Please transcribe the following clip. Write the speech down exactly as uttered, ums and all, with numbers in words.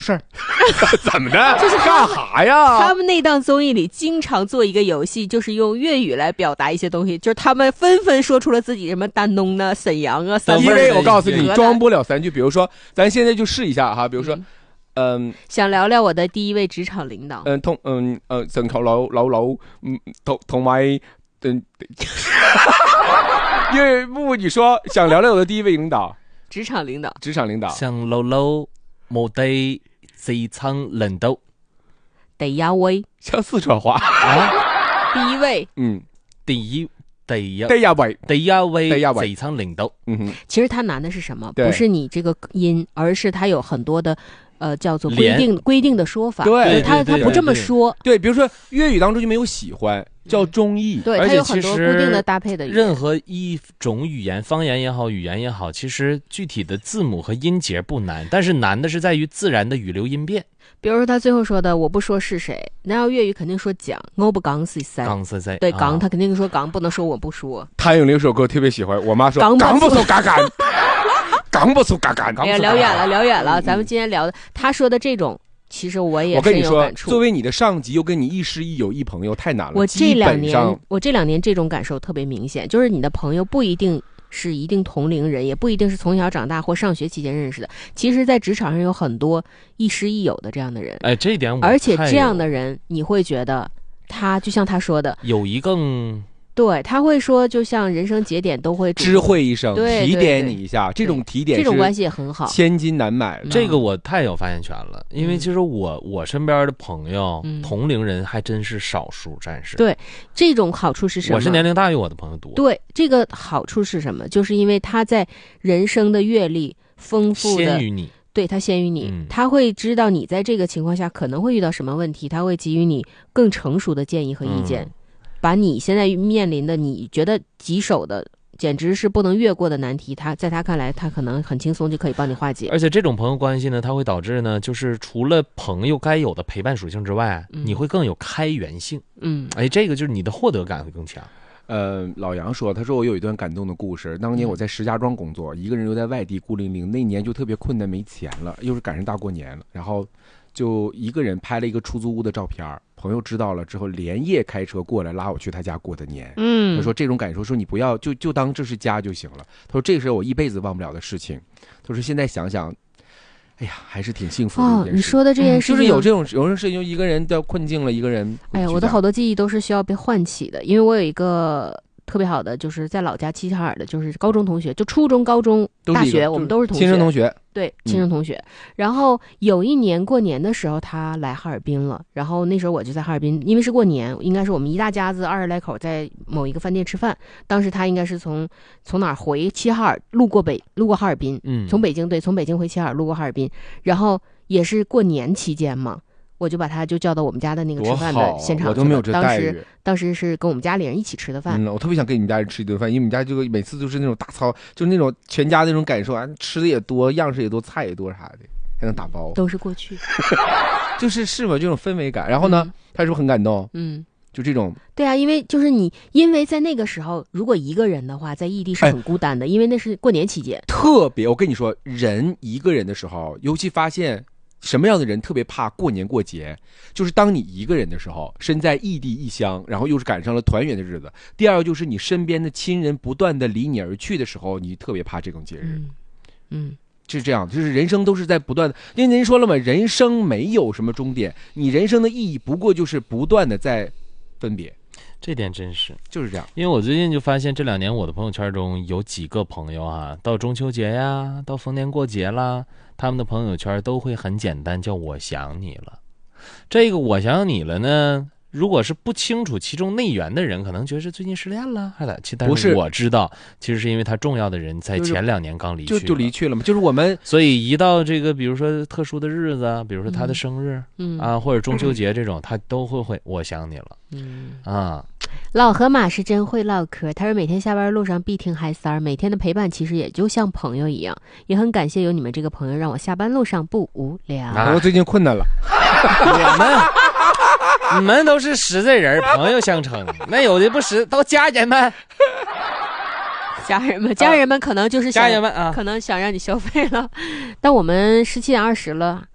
事儿。怎么的？ 就是干啥呀？ 他们那档综艺里经常做一个游戏，就是用粤语来表达一些东西，就是他们纷纷说出了自己什么丹东啊、沈阳啊、三因为我告诉你， 你装不了三句。比如说，咱现在就试一下哈，比如说。嗯嗯， 想聊聊我的第一位职场領導。 嗯，同嗯呃，上頭樓樓樓，嗯，同同埋，嗯，因為木木你說想聊聊我的第一位領導， 職場領導， 職場領導， 想聊聊我的職場領導， 第一位， 像四川話啊， 第一位， 嗯， 第一。第一第一位， 第一位， 第一位職場領導。 嗯哼， 其實它難的是什麼？不是你這個音，而是它有很多的。呃，叫做規定規定的說法， 對， 他他不這麼說。 對，比如說粵語當中就沒有喜歡，叫中意。 對，它有很多固定的搭配的語言。 任何一種語言，方言也好，語言也好，其實具體的字母和音節不難，但是難的是在於自然的語流音變。 比如說他最後說的，我不說是誰，那要粵語肯定說講，我不講是誰。 講是誰？ 對，講他肯定說講，不能說我不說。 譚詠麟首歌特別喜歡，我媽說講不出嘎嘎。講不出嘎嘎， 哎呀，聊遠了，聊遠了。咱們今天聊的，他說的這種，其實我也深有感觸。 作為你的上級，又跟你亦師亦友亦朋友，太難了。 我這兩年，我這兩年這種感受特別明顯，就是你的朋友不一定是一定同齡人，也不一定是從小長大或上學期間認識的。其實，在職場上有很多亦師亦友的這樣的人。 哎，這一點我而且這樣的人，你會覺得他就像他說的， 友誼更。 對，他會說就像人生節點都會知會一聲， 對提點你一下，這種提點這種關係也很好， 千金難買。 這個我太有發言權了，因為其實我我身邊的朋友、 嗯、 同齡人還真是少數戰士。 對，這種好處是什麼？ 我是年齡大於我的朋友多。 對，這個好處是什麼？就是因為他在人生的閱歷豐富的， 先於你。 對，他先於你、 嗯， 他會知道你在這個情況下可能會遇到什麼問題，他會給予你更成熟的建議和意見。嗯，把你現在面臨的你覺得棘手的簡直是不能越過的難題，他在他看來他可能很輕鬆就可以幫你化解。 而且這種朋友關係呢，它會導致呢，就是除了朋友該有的陪伴屬性之外、嗯、你會更有開源性。嗯，哎，這個就是你的獲得感會更強。 呃，老楊說，他說我有一段感動的故事，當年我在石家莊工作、嗯、一個人留在外地孤零零，那年就特別困難沒錢了，又是趕上大過年了，然後就一個人拍了一個出租屋的照片，朋友知道了之後連夜開車過來拉我去他家過的年。嗯，他說這種感受，說你不要就就當這是家就行了。他說這個是我一輩子忘不了的事情。他說現在想想，哎呀，還是挺幸福的一件事。 哦，你說的這件事情、嗯、 就是有這種有種事情，一個人掉困境了，一個人。 哎呀，我的好多記憶都是需要被喚起的，因為我有一個特別好的，就是在老家齊齊哈爾的，就是高中同學，就初中、高中、大學，我們都是同學， 親生同學。 對，親生同學、嗯。然後有一年過年的時候，他來哈爾濱了，然後那時候我就在哈爾濱，因為是過年，應該是我們一大家子二十來口在某一個飯店吃飯。當時他應該是從從哪兒回齊齊哈爾，路過北，路過哈爾濱，嗯，從北京對，從北京回齊齊哈爾，路過哈爾濱，然後也是過年期間嘛。我就把他就叫到我們家的那個吃飯的現場去了， 我都沒有這待遇。 當時當時是跟我們家裡人一起吃的飯。 嗯，我特別想跟你們家人吃一頓飯，因為我們家就每次都是那種大操，就是那種全家那種感受啊，吃的也多，樣式也多，菜也多啥的，還能打包。 都是過去， 就是是嘛，這種氛圍感。然後呢，嗯、他是不是很感動？嗯，就這種。 對啊，因為就是你，因為在那個時候，如果一個人的話，在異地是很孤單的，哎、因為那是過年期間。 特別，我跟你說，人一個人的時候，尤其發現。什麼樣的人特別怕過年過節？就是當你一個人的時候，身在異地異鄉，然後又是趕上了團圓的日子。第二個就是你身邊的親人不斷的離你而去的時候，你特別怕這種節日。嗯，嗯，是這樣，就是人生都是在不斷的，因為您說了嘛，人生沒有什麼終點，你人生的意義不過就是不斷的在分別。 這點真是就是這樣。 因為我最近就發現這兩年我的朋友圈中有幾個朋友啊，到中秋節呀，到逢年過節啦，他們的朋友圈都會很簡單，叫我想你了。這個我想你了呢，如果是不清楚其中內緣的人，可能覺得是最近失戀了，還是？但是我知道，其實是因為他重要的人在前兩年剛離去， 就就離去了嘛。就是我們， 所以一到這個，比如說特殊的日子，比如說他的生日，嗯啊，或者中秋節這種，嗯、他都會會我想你了，嗯啊。 老河馬是真會嘮嗑，他說每天下班路上必聽嗨三兒，每天的陪伴其實也就像朋友一樣，也很感謝有你們這個朋友，讓我下班路上不無聊。 啊、我最近困難了。 你們，你們都是實在人，朋友相稱，那有的不實，都家人們。 家人們，家人們可能就是想家人們啊， 可能想讓你消費了。但我們十七點二十了，